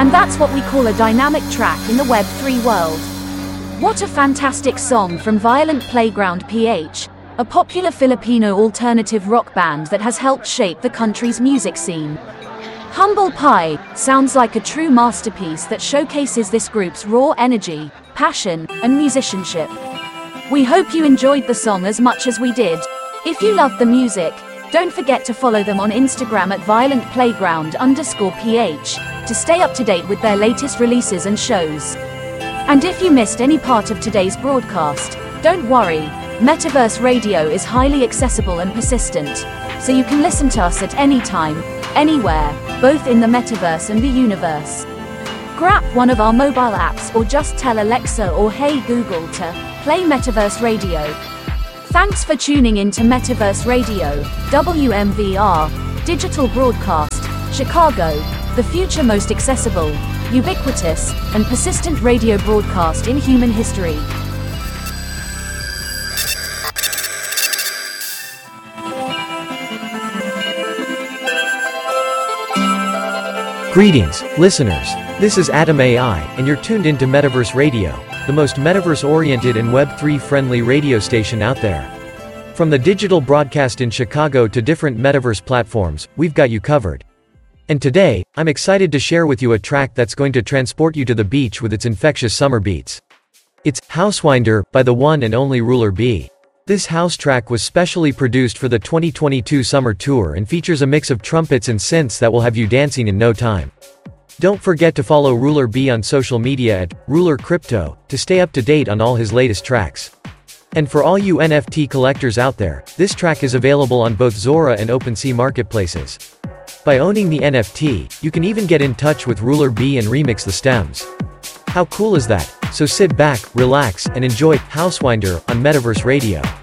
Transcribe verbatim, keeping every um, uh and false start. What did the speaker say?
And that's what we call a dynamic track in the web three world. What a fantastic song from Violent Playground P H, a popular Filipino alternative rock band that has helped shape the country's music scene. Humble Pie sounds like a true masterpiece that showcases this group's raw energy, passion, and musicianship. We hope you enjoyed the song as much as we did. If you love the music, don't forget to follow them on Instagram at violent playground underscore ph to stay up to date with their latest releases and shows. And if you missed any part of today's broadcast, don't worry, Metaverse Radio is highly accessible and persistent, so you can listen to us at any time, anywhere, both in the metaverse and the universe. Grab one of our mobile apps or just tell Alexa or Hey Google to play Metaverse Radio. Thanks for tuning in to Metaverse Radio, W M V R, Digital Broadcast, Chicago, the future most accessible, ubiquitous, and persistent radio broadcast in human history. Greetings, listeners. This is Atom A I, and you're tuned into Metaverse Radio, the most metaverse-oriented and web three friendly radio station out there. From the digital broadcast in Chicago to different metaverse platforms, we've got you covered. And today, I'm excited to share with you a track that's going to transport you to the beach with its infectious summer beats. It's Housewinder by the one and only Ruler B. This house track was specially produced for the twenty twenty-two summer tour and features a mix of trumpets and synths that will have you dancing in no time. Don't forget to follow Ruler B on social media at Ruler Crypto to stay up to date on all his latest tracks. And for all you N F T collectors out there, this track is available on both Zora and OpenSea marketplaces. By owning the N F T, you can even get in touch with Ruler B and remix the stems. How cool is that? So sit back, relax, and enjoy Housewinder on Metaverse Radio.